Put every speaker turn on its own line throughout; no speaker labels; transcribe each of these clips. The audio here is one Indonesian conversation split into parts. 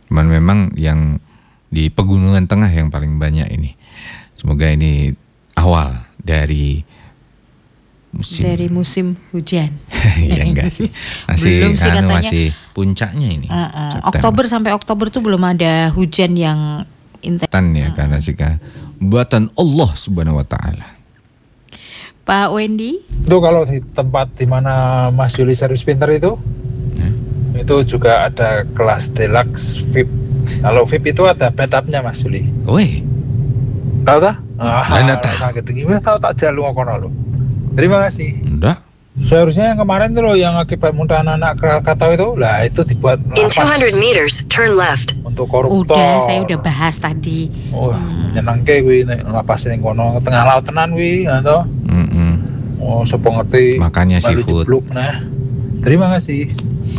Cuman memang yang di pegunungan tengah yang paling banyak ini. Semoga ini awal dari
musim hujan.
Ya enggak sih. Masih
Belum sih katanya.
masih puncaknya ini.
Oktober sampai Oktober tuh belum ada hujan yang intens
ya, karena sika buatan Allah Subhanahu wa taala.
Pak Wendy?
Itu kalau di tempat di mana Mas Yuli Service Pinter itu juga ada kelas deluxe VIP. Kalau VIP itu ada bathtubnya Mas Yuli.
Woi.
Tahu tak?
Nggak tahu.
Sakit gimana tahu tak jalu kono lo. Terima kasih.
Enggak.
Seharusnya yang kemarin tuh loh yang akibat muntah anak Krakatau itu, lah itu dibuat
In 200 meters, turn left.
untuk koruptor.
Udah, saya udah bahas tadi.
Oh, menyenangke kuwi nek lapas ning kono tengah laut tenan kuwi, ngono. Oh, sapa ngerti.
Makanya
baru
seafood.
jeblok, nah. Terima kasih.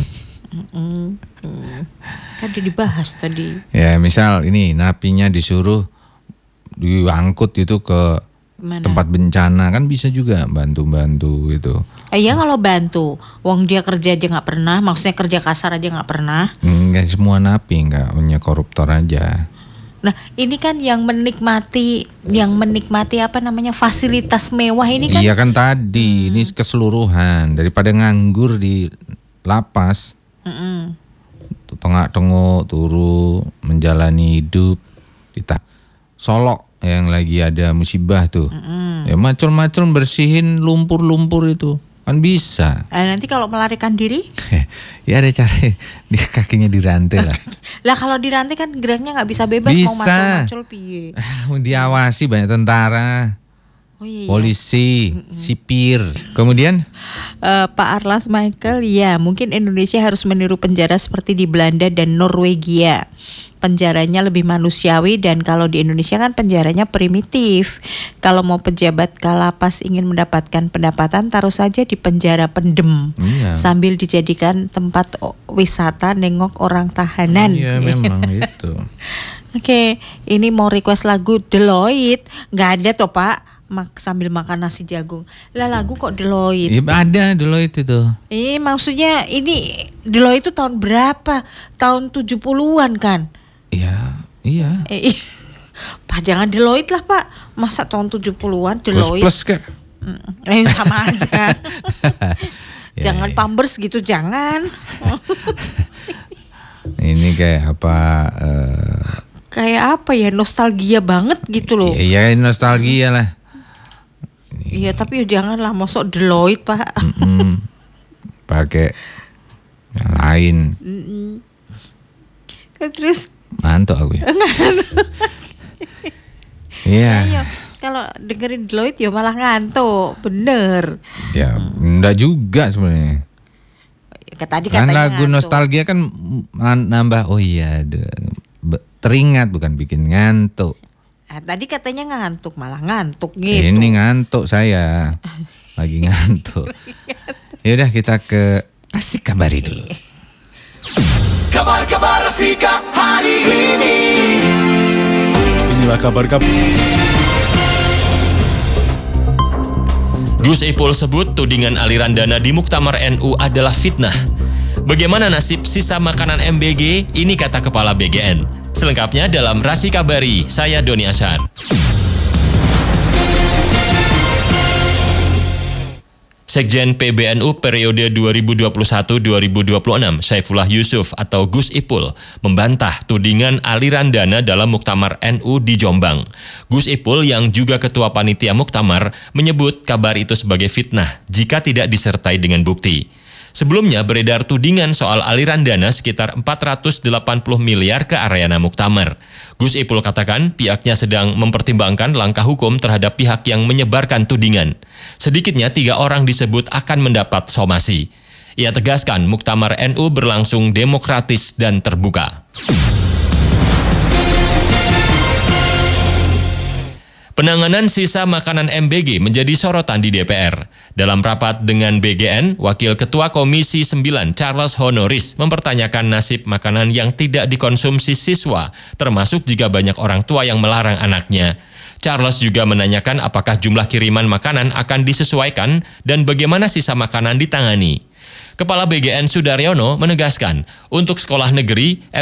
Kan udah dibahas tadi.
Ya, misal ini napinya disuruh diangkut itu ke
Mana?
tempat bencana, kan bisa juga bantu-bantu gitu.
Iya kalau bantu, wong dia kerja aja nggak pernah, maksudnya kerja kasar aja nggak pernah.
Enggak semua napi, enggak hanya koruptor aja.
Nah ini kan yang menikmati apa namanya fasilitas mewah ini kan.
Iya kan tadi, ini keseluruhan daripada nganggur di lapas, tengok-tengok turu menjalani hidup di Solok yang lagi ada musibah tuh, ya macul-macul bersihin lumpur-lumpur itu kan bisa.
Nanti kalau melarikan diri,
Ya ada cara, di kakinya dirantai lah.
lah kalau dirantai kan geraknya nggak bisa bebas mau
Bisa.
macul-macul piye.
Diawasi banyak tentara,
Oh iya.
polisi, sipir. Kemudian
Pak Arlas Michael, ya mungkin Indonesia harus meniru penjara seperti di Belanda dan Norwegia. Penjaranya lebih manusiawi dan kalau di Indonesia kan penjaranya primitif. Kalau mau pejabat kalapas ingin mendapatkan pendapatan taruh saja di penjara pendem.
Iya.
Sambil dijadikan tempat wisata nengok orang tahanan.
Iya memang itu.
Oke, ini mau request lagu Deloitte. Nggak ada toh Pak, sambil makan nasi jagung. Lah lagu kok Deloitte?
Ya, ada dulu itu tuh.
Maksudnya ini Deloitte itu tahun berapa? Tahun 70-an kan?
Iya.
Pak jangan Deloitte lah Pak. Masa tahun 70-an Deloitte?
Plus kak.
Sama aja. Jangan Pampers gitu, jangan.
Ini kayak apa?
Kayak apa ya, nostalgia banget gitu loh.
Iya nostalgia lah.
Iya tapi janganlah mosok Deloitte Pak.
Pakai yang lain.
Terus
Mantuk aku ya. Iya.
ayo, kalau dengerin Deloitte ya malah ngantuk, bener.
Ya enggak juga sebenarnya.
Tadi
Kan
katanya
lagu
ngantuk.
nostalgia kan nambah, oh iya teringat bukan bikin ngantuk.
Tadi katanya ngantuk, malah ngantuk gitu.
Ini ngantuk saya. Lagi ngantuk. Yaudah kita ke Rasik Kabari dulu.
Kabar-kabar Rasika hari ini.
Inilah kabar-kabar.
Gus Ipul sebut tudingan aliran dana di Muktamar NU adalah fitnah. Bagaimana nasib sisa makanan MBG? Ini kata Kepala BGN. Selengkapnya dalam Rasi Kabari, saya Doni Asyar. Sekjen PBNU periode 2021-2026, Saifullah Yusuf atau Gus Ipul, membantah tudingan aliran dana dalam Muktamar NU di Jombang. Gus Ipul yang juga ketua panitia Muktamar menyebut kabar itu sebagai fitnah jika tidak disertai dengan bukti. Sebelumnya beredar tudingan soal aliran dana sekitar 480 miliar ke Arayana Muktamar. Gus Ipul katakan pihaknya sedang mempertimbangkan langkah hukum terhadap pihak yang menyebarkan tudingan. Sedikitnya 3 orang disebut akan mendapat somasi. Ia tegaskan Muktamar NU berlangsung demokratis dan terbuka. Penanganan sisa makanan MBG menjadi sorotan di DPR. Dalam rapat dengan BGN, Wakil Ketua Komisi 9 Charles Honoris mempertanyakan nasib makanan yang tidak dikonsumsi siswa, termasuk jika banyak orang tua yang melarang anaknya. Charles juga menanyakan apakah jumlah kiriman makanan akan disesuaikan dan bagaimana sisa makanan ditangani. Kepala BGN Sudaryono menegaskan, untuk sekolah negeri,